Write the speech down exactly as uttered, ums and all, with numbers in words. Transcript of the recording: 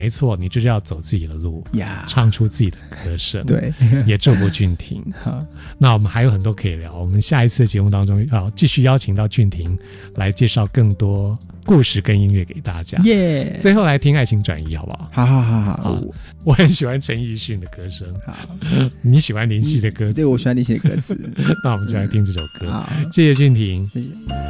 没错，你就是要走自己的路呀， 唱出自己的歌声。 对， 也祝福俊廷。那我们还有很多可以聊，我们下一次的节目当中要继续邀请到俊廷来介绍更多故事跟音乐给大家。 耶、 最后来听《爱情转移》好不好？ 好好好好， 好，我很喜欢陈奕迅的歌声。 好， 你喜欢林夕的歌词？ 对，我喜欢林夕的歌词。 那我们就来听这首歌。 好， 谢谢俊廷， 谢谢。